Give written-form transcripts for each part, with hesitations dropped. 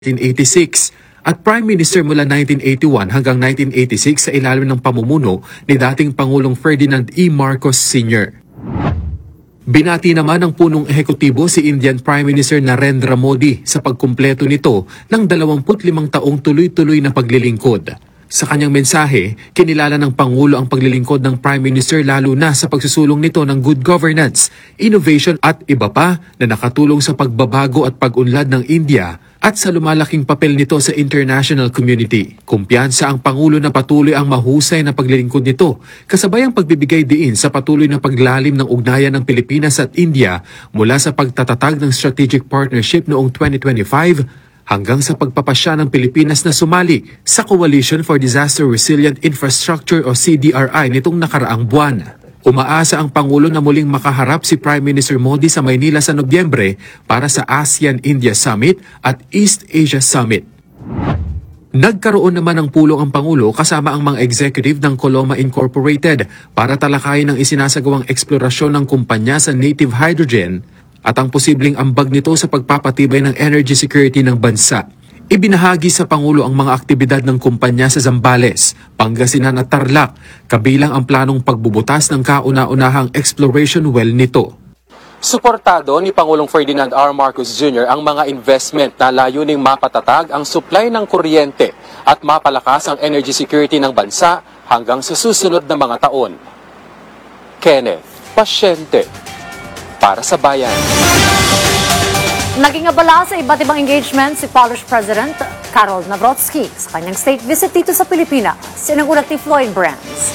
1986 at Prime Minister mula 1981 hanggang 1986 sa ilalim ng pamumuno ni dating Pangulong Ferdinand E. Marcos Sr. Binati naman ng punong ehekutibo si Indian Prime Minister Narendra Modi sa pagkumpleto nito ng 25 taong tuloy-tuloy na paglilingkod. Sa kanyang mensahe, kinilala ng Pangulo ang paglilingkod ng Prime Minister lalo na sa pagsusulong nito ng good governance, innovation at iba pa na nakatulong sa pagbabago at pag-unlad ng India at sa lumalaking papel nito sa international community. Kumpiyansa ang Pangulo na patuloy ang mahusay na paglilingkod nito, kasabay ang pagbibigay diin sa patuloy na paglalim ng ugnayan ng Pilipinas at India mula sa pagtatatag ng strategic partnership noong 2025 hanggang sa pagpapasya ng Pilipinas na sumali sa Coalition for Disaster Resilient Infrastructure o CDRI nitong nakaraang buwan. Umaasa ang Pangulo na muling makaharap si Prime Minister Modi sa Maynila sa Nobyembre para sa ASEAN-India Summit at East Asia Summit. Nagkaroon naman ng pulong ang Pangulo kasama ang mga executive ng Coloma Incorporated para talakayin ang isinasagawang eksplorasyon ng kumpanya sa native hydrogen at ang posibleng ambag nito sa pagpapatibay ng energy security ng bansa. Ibinahagi sa Pangulo ang mga aktibidad ng kumpanya sa Zambales, Pangasinan at Tarlac, kabilang ang planong pagbubutas ng kauna-unahang exploration well nito. Suportado ni Pangulong Ferdinand R. Marcos Jr. ang mga investment na layuning mapatatag ang supply ng kuryente at mapalakas ang energy security ng bansa hanggang sa susunod na mga taon. Kenneth Pasyente, para sa bayan. Naging abala sa iba't ibang engagement si Polish President Karol Nawrocki sa kanyang state visit dito sa Pilipinas. Sinugulat ni Floyd Brands.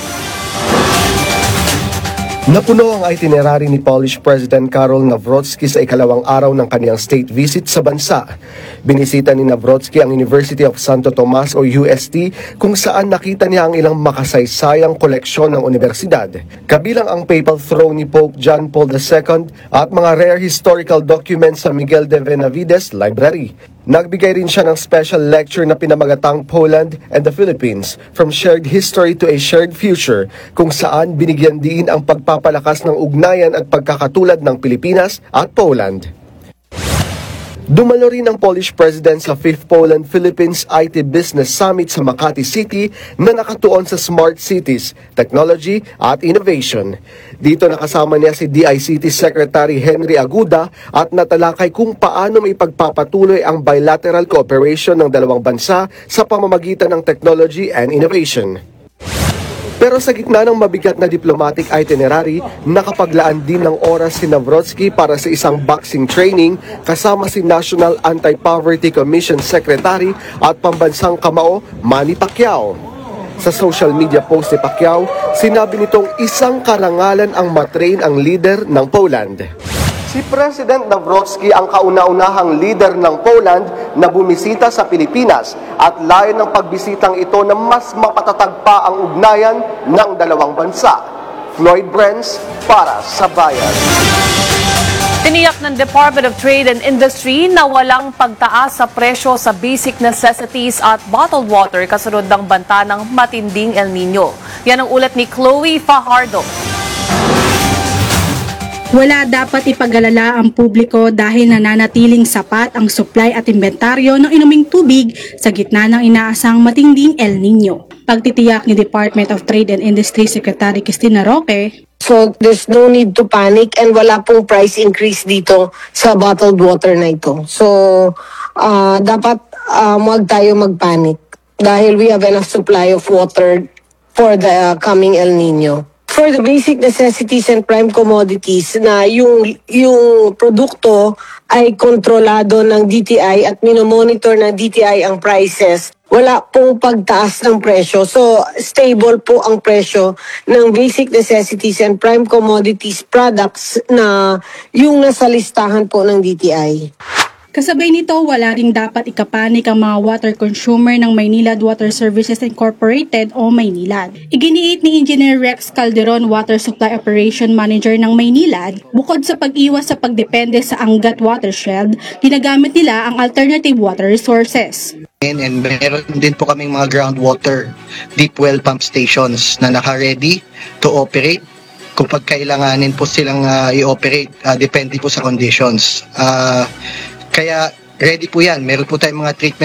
Napuno ang itinerary ni Polish President Karol Nawrocki sa ikalawang araw ng kaniyang state visit sa bansa. Binisita ni Nawrocki ang University of Santo Tomas o UST kung saan nakita niya ang ilang makasaysayang koleksyon ng universidad. Kabilang ang papal throne ni Pope John Paul II at mga rare historical documents sa Miguel de Benavides Library. Nagbigay rin siya ng special lecture na pinamagatang Poland and the Philippines, From Shared History to a Shared Future, kung saan binigyan din ang pagpapalakas ng ugnayan at pagkakatulad ng Pilipinas at Poland. Dumalo rin ang Polish President sa 5th Poland-Philippines IT Business Summit sa Makati City na nakatuon sa Smart Cities, Technology at Innovation. Dito nakasama niya si DICT Secretary Henry Aguda at natalakay kung paano may pagpapatuloy ang bilateral cooperation ng dalawang bansa sa pamamagitan ng technology and innovation. Pero sa gitna ng mabigat na diplomatic itinerary, nakapaglaan din ng oras si Nawrocki para sa isang boxing training kasama si National Anti-Poverty Commission Secretary at pambansang kamao Manny Pacquiao. Sa social media post ni Pacquiao, sinabi nitong isang karangalan ang matrain ang leader ng Poland. Si President Nawrocki ang kauna-unahang leader ng Poland na bumisita sa Pilipinas at layon ng pagbisitang ito na mas mapatatag pa ang ugnayan ng dalawang bansa. Floyd Brands, para sa bayan. Tiniyak ng Department of Trade and Industry na walang pagtaas sa presyo sa basic necessities at bottled water kasunod ng banta ng matinding El Nino. Yan ang ulat ni Chloe Fajardo. Wala dapat ipag-alala ang publiko dahil nananatiling sapat ang supply at inventaryo ng inuming tubig sa gitna ng inaasang matinding El Nino. Pagtitiyak ni Department of Trade and Industry Secretary Cristina Roque, so there's no need to panic and wala pong price increase dito sa bottled water na ito. So dapat huwag tayo mag-panic dahil we have enough supply of water for the coming El Nino. For the basic necessities and prime commodities na yung produkto ay kontrolado ng DTI at minomonitor ng DTI ang prices, wala pong pagtaas ng presyo. So stable po ang presyo ng basic necessities and prime commodities products na yung nasa listahan po ng DTI. kasabay nito wala ring dapat ikapanik ang mga water consumer ng Maynilad Water Services Incorporated o Maynilad. Iginiit ni Engineer Rex Calderon, Water Supply Operation Manager ng Maynilad, bukod sa pag-iwas sa pagdepende sa Angat watershed, ginagamit nila ang alternative water resources. And meron din po kaming mga groundwater deep well pump stations na naka-ready to operate kung pagkailanganin po silang i-operate, depende po sa conditions. Kaya ready po yan. Meron po tayong mga treatment